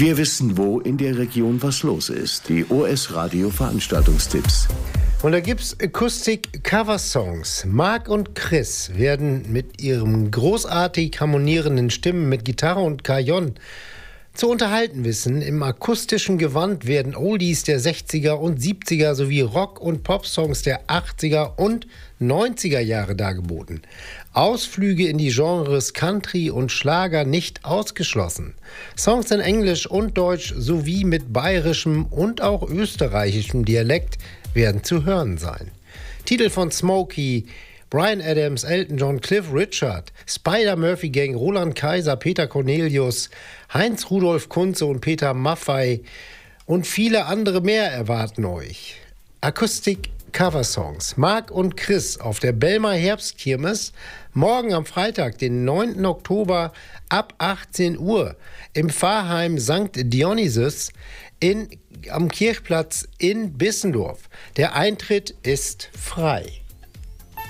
Wir wissen, wo in der Region was los ist. Die OS-Radio-Veranstaltungstipps. Und da gibt's Akustik-Cover-Songs. Marc und Chris werden mit ihren großartig harmonierenden Stimmen mit Gitarre und Cajon zu unterhalten wissen. Im akustischen Gewand werden Oldies der 60er und 70er sowie Rock- und Pop-Songs der 80er und 90er Jahre dargeboten. Ausflüge in die Genres Country und Schlager nicht ausgeschlossen. Songs in Englisch und Deutsch sowie mit bayerischem und auch österreichischem Dialekt werden zu hören sein. Titel von Smokey, Bryan Adams, Elton John, Cliff Richard, Spider-Murphy Gang, Roland Kaiser, Peter Cornelius, Heinz Rudolf Kunze und Peter Maffay und viele andere mehr erwarten euch. Akustik-Coversongs. Marc und Chris auf der Belmer Herbstkirmes morgen am Freitag, den 9. Oktober ab 18 Uhr im Pfarrheim St. Dionysius am Kirchplatz in Bissendorf. Der Eintritt ist frei.